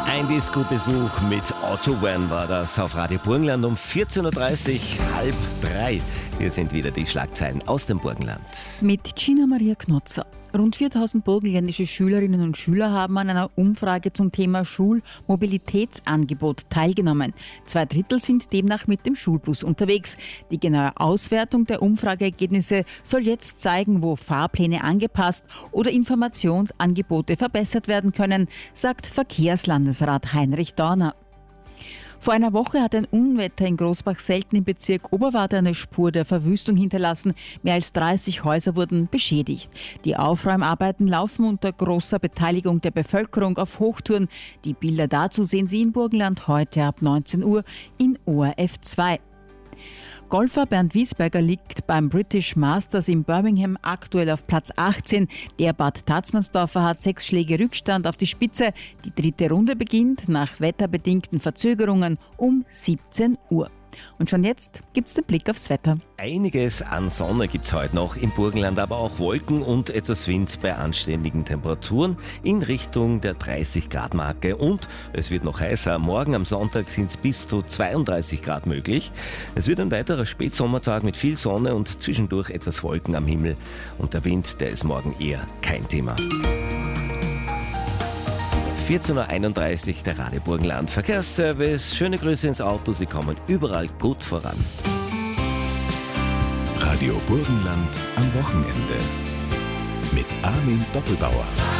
Ein Disco-Besuch mit Otto Wann war das auf Radio Burgenland um 14.30 Uhr, 14:30. Hier sind wieder die Schlagzeilen aus dem Burgenland. Mit Gina Maria Knotzer. Rund 4000 burgenländische Schülerinnen und Schüler haben an einer Umfrage zum Thema Schulmobilitätsangebot teilgenommen. 2/3 sind demnach mit dem Schulbus unterwegs. Die genaue Auswertung der Umfrageergebnisse soll jetzt zeigen, wo Fahrpläne angepasst oder Informationsangebote verbessert werden können, sagt Verkehrslandesrat Heinrich Dorner. Vor einer Woche hat ein Unwetter in Großbachselten im Bezirk Oberwart eine Spur der Verwüstung hinterlassen. Mehr als 30 Häuser wurden beschädigt. Die Aufräumarbeiten laufen unter großer Beteiligung der Bevölkerung auf Hochtouren. Die Bilder dazu sehen Sie in Burgenland heute ab 19 Uhr in ORF 2. Golfer Bernd Wiesberger liegt beim British Masters in Birmingham aktuell auf Platz 18. Der Bad Tatzmannsdorfer hat 6 Schläge Rückstand auf die Spitze. Die 3. Runde beginnt nach wetterbedingten Verzögerungen um 17 Uhr. Und schon jetzt gibt's den Blick aufs Wetter. Einiges an Sonne gibt's heute noch im Burgenland, aber auch Wolken und etwas Wind bei anständigen Temperaturen in Richtung der 30-Grad-Marke. Und es wird noch heißer. Morgen am Sonntag sind es bis zu 32 Grad möglich. Es wird ein weiterer Spätsommertag mit viel Sonne und zwischendurch etwas Wolken am Himmel. Und der Wind, der ist morgen eher kein Thema. 14.31 Uhr, der Radio Burgenland Verkehrsservice. Schöne Grüße ins Auto, Sie kommen überall gut voran. Radio Burgenland am Wochenende mit Armin Doppelbauer.